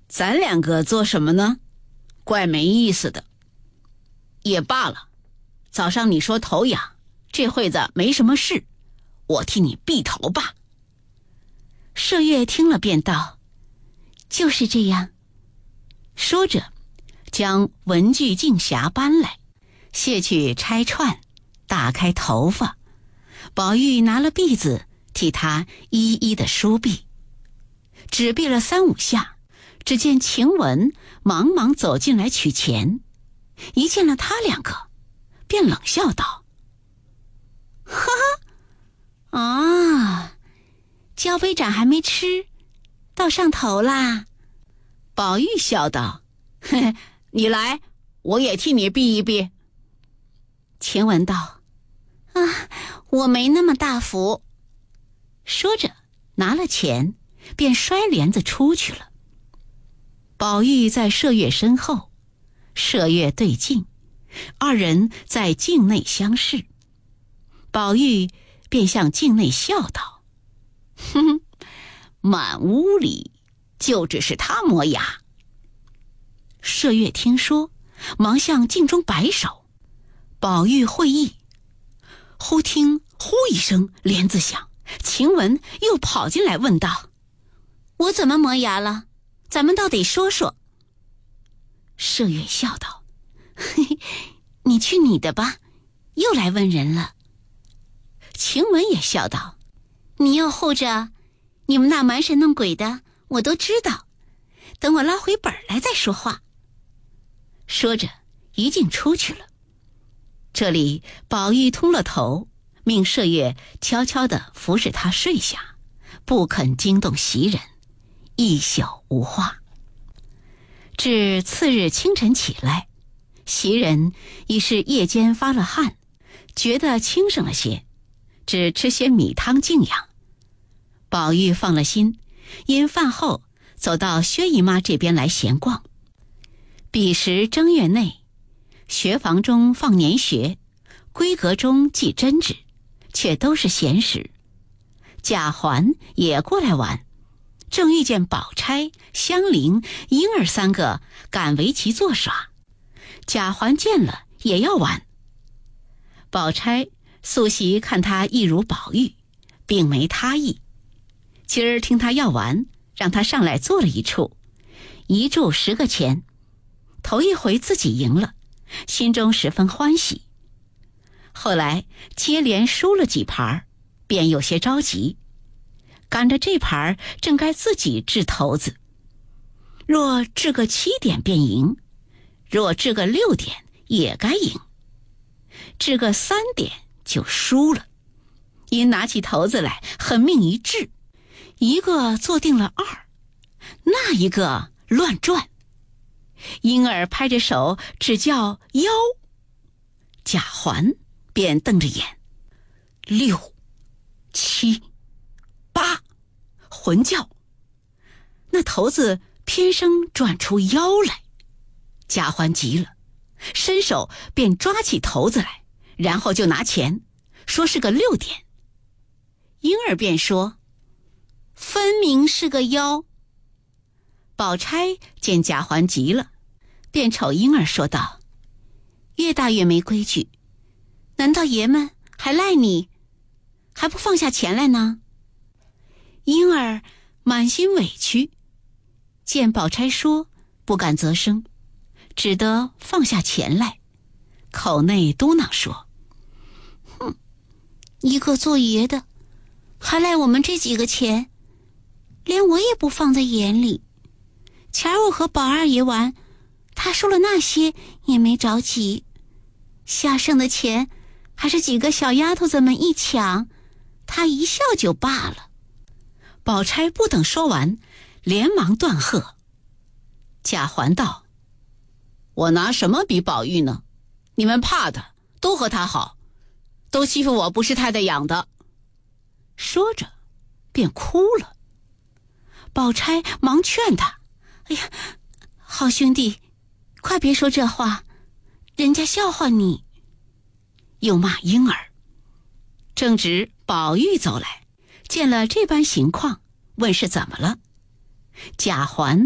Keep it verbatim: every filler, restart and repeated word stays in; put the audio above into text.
咱两个做什么呢？怪没意思的。也罢了，早上你说头痒，这会子没什么事，我替你避头吧。 麝月听了便道：就是这样。 说着将文具镜匣搬来，卸去钗串，打开头发。宝玉拿了篦子替他一一的梳篦，只篦了三五下，只见晴雯忙忙走进来取钱，一见了他两个，便冷笑道： 哈哈，啊，交杯盏还没吃，到上头啦。 宝玉笑道：嘿嘿，你来，我也替你避一避。 晴雯道：啊，我没那么大福。 说着拿了钱，便摔帘子出去了。宝玉在麝月身后，麝月对镜，二人在镜内相视。宝玉便向镜内笑道：哼哼，满屋里就只是他磨牙。麝月听说，忙向镜中摆手。宝玉会意，忽听呼一声帘子响，晴雯又跑进来问道： 我怎么磨牙了？咱们倒得说说。 麝月笑道： 嘿嘿，你去你的吧，又来问人了。 晴雯也笑道： 你要护着，你们那瞒神弄鬼的我都知道，等我拉回本来再说话。 说着一径出去了。这里宝玉通了头，命麝月悄悄地服侍他睡下，不肯惊动袭人，一宿无话。至次日清晨起来，袭人已是夜间发了汗，觉得轻省了些，只吃些米汤静养。宝玉放了心，因饭后走到薛姨妈这边来闲逛。彼时正月内，学房中放年学，闺阁中记针纸，却都是闲时。贾环也过来玩，正遇见宝钗、香菱、莺儿三个赶围棋作耍。贾环见了也要玩。宝钗素习看他一如宝玉，并没他意，今儿听他要玩，让他上来坐了一处，一注十个钱，头一回自己赢了，心中十分欢喜。后来接连输了几盘，便有些着急，赶着这盘正该自己掷骰子，若掷个七点便赢，若掷个六点也该赢，掷个三点就输了。因拿起骰子来狠命一掷，一个坐定了二，那一个乱转。莺儿拍着手只叫幺，贾环便瞪着眼，六七八，魂叫。那骰子偏生转出幺来，贾环急了，伸手便抓起骰子来，然后就拿钱，说是个六点。莺儿便说：分明是个幺。宝钗见贾环急了，便瞅莺儿说道：越大越没规矩，难道爷们还赖你，还不放下钱来呢？莺儿满心委屈，见宝钗说，不敢啧声，只得放下钱来，口内嘟囔说：哼，一个做爷的还赖我们这几个钱，连我也不放在眼里。前儿我和宝二爷玩，他输了那些也没着急，下剩的钱还是几个小丫头子们一抢，他一笑就罢了。宝钗不等说完，连忙断喝。贾环道：我拿什么比宝玉呢？你们怕的都和他好，都欺负我不是太太养的。说着便哭了。宝钗忙劝他：哎呀，好兄弟，快别说这话，人家笑话你。又骂莺儿。正值宝玉走来，见了这般情况，问是怎么了。贾环